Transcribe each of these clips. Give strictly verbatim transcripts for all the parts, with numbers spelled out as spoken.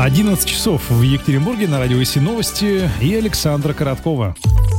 одиннадцать часов в Екатеринбурге, на радио ВОС новости и Александра Короткова.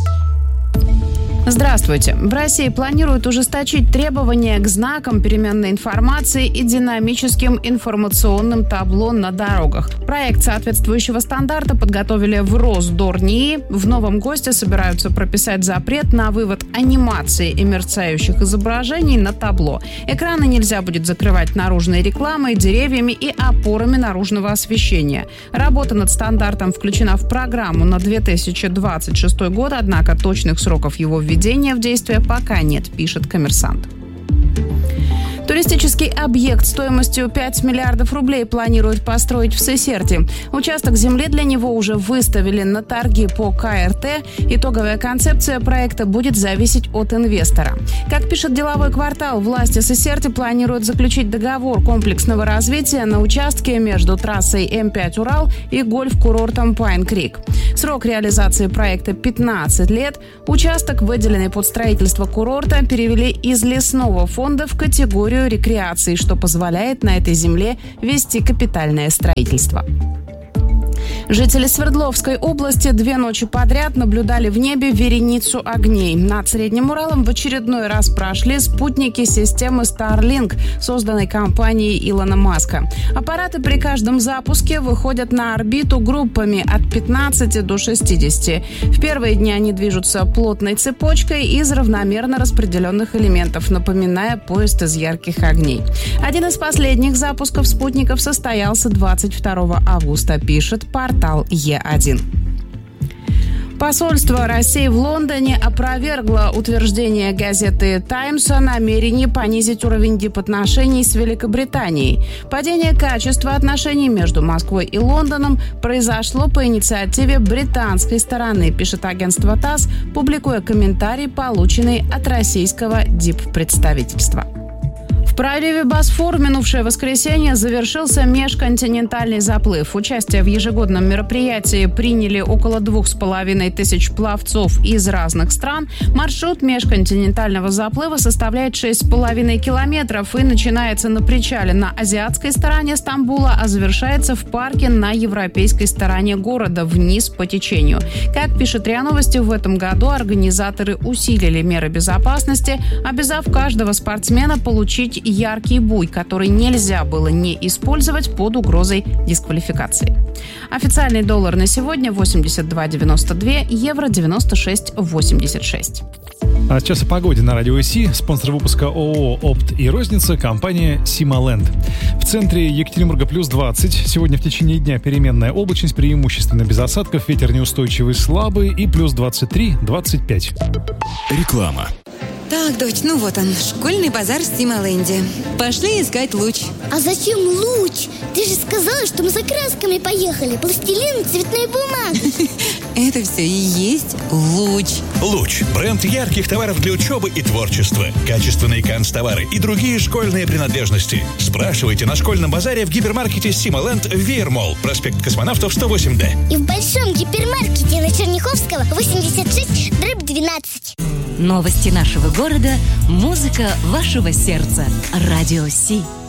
Здравствуйте. В России планируют ужесточить требования к знакам переменной информации и динамическим информационным табло на дорогах. Проект соответствующего стандарта подготовили в Росдорнии. В новом ГОСТе собираются прописать запрет на вывод анимации и мерцающих изображений на табло. Экраны нельзя будет закрывать наружной рекламой, деревьями и опорами наружного освещения. Работа над стандартом включена в программу на две тысячи двадцать шестой год, однако точных сроков его введения Введения в действие пока нет, пишет «Коммерсант». Туристический объект стоимостью пять миллиардов рублей планируют построить в Сесерте. Участок земли для него уже выставили на торги по ка эр тэ. Итоговая концепция проекта будет зависеть от инвестора. Как пишет «Деловой квартал», власти Сесерте планируют заключить договор комплексного развития на участке между трассой эм пять «Урал» и гольф-курортом Пайн-Крик. Срок реализации проекта пятнадцать лет. Участок, выделенный под строительство курорта, перевели из лесного фонда в категорию рекреации, что позволяет на этой земле вести капитальное строительство. Жители Свердловской области две ночи подряд наблюдали в небе вереницу огней. Над Средним Уралом в очередной раз прошли спутники системы Starlink, созданной компанией Илона Маска. Аппараты при каждом запуске выходят на орбиту группами от пятнадцати до шестидесяти. В первые дни они движутся плотной цепочкой из равномерно распределенных элементов, напоминая поезд из ярких огней. Один из последних запусков спутников состоялся двадцать второго августа, пишет портал Е один. Посольство России в Лондоне опровергло утверждение газеты «Таймс» о намерении понизить уровень дипотношений с Великобританией. Падение качества отношений между Москвой и Лондоном произошло по инициативе британской стороны, пишет агентство ТАСС, публикуя комментарий, полученный от российского диппредставительства. В проливе Босфор в минувшее воскресенье завершился межконтинентальный заплыв. Участие в ежегодном мероприятии приняли около двух с половиной тысяч пловцов из разных стран. Маршрут межконтинентального заплыва составляет шесть с половиной километров и начинается на причале на азиатской стороне Стамбула, а завершается в парке на европейской стороне города, вниз по течению. Как пишет РИА Новости, в этом году организаторы усилили меры безопасности, обязав каждого спортсмена получить яркий буй, который нельзя было не использовать под угрозой дисквалификации. Официальный доллар на сегодня восемьдесят два девяносто два, евро девяносто шесть восемьдесят шесть. А сейчас о погоде на радио ВОС. Спонсор выпуска ООО «Опт и розница» компания «Сималенд». В центре Екатеринбурга плюс двадцать. Сегодня в течение дня переменная облачность, преимущественно без осадков, ветер неустойчивый слабый и плюс двадцать три - двадцать пять. Реклама. Так, дочь, ну вот он, школьный базар в Сималенде. Пошли искать луч. А зачем луч? Ты же сказала, что мы за красками поехали. Пластилин, цветная бумага. Это все и есть луч. Луч – бренд ярких товаров для учебы и творчества. Качественные канцтовары и другие школьные принадлежности. Спрашивайте на школьном базаре в гипермаркете Сималенд Веермолл, проспект Космонавтов сто восемь Д. И в большом гипермаркете на Черняховского восемьдесят шесть дробь двенадцать. Новости нашего города, музыка вашего сердца. Радио Си.